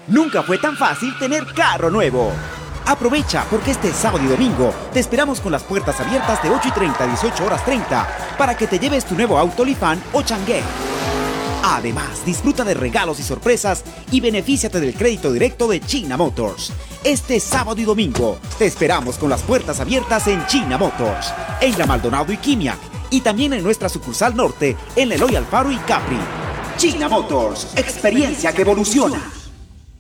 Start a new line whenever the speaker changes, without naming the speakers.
Nunca fue tan fácil tener carro nuevo. Aprovecha porque este sábado y domingo te esperamos con las puertas abiertas de 8:30 a 18:30 para que te lleves tu nuevo auto Lifan o Changué. Además, disfruta de regalos y sorpresas y benefíciate del crédito directo de China Motors. Este sábado y domingo te esperamos con las puertas abiertas en China Motors, en La Maldonado y Quimia, y también en nuestra sucursal norte en Eloy Alfaro y Capri. China Motors, experiencia que evoluciona.